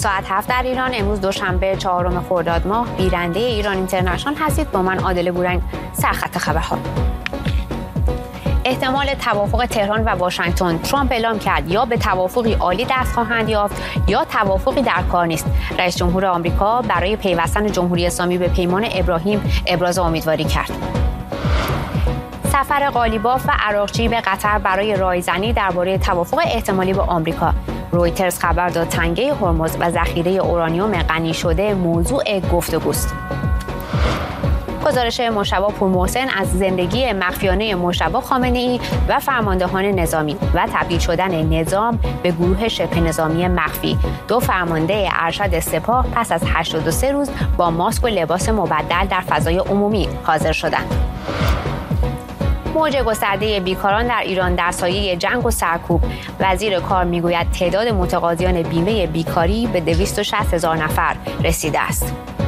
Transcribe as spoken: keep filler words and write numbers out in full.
ساعت هفت در ایران. امروز دوشنبه چهارم خرداد ماه. گیرنده ایران اینترنشنال هستید با من عادل بورنگ. سرخط خبرها. احتمال توافق تهران و واشنگتن. ترامپ اعلام کرد یا به توافقی عالی دست خواهند یافت یا توافقی در کار نیست. رئیس جمهور آمریکا برای پیوستن جمهوری اسلامی به پیمان ابراهیم ابراز امیدواری کرد. سفر قالیباف و عراقچی به قطر برای رایزنی درباره توافق احتمالی با آمریکا. رویترز خبر داد تنگه هرمز و ذخیره اورانیوم غنی شده موضوع گفتگوست. گزارش مجتبی پورمحسن از زندگی مخفیانه مجتبی خامنه‌ای و فرماندهان نظامی و تبدیل شدن نظام به گروه شبه نظامی مخفی. دو فرمانده ارشد سپاه پس از هشتاد و سه روز با ماسک و لباس مبدل در فضای عمومی حاضر شدند. موج گسترده بیکاران در ایران در سایه جنگ و سرکوب. وزیر کار میگوید تعداد متقاضیان بیمه بیکاری به دویست و شصت هزار نفر رسیده است.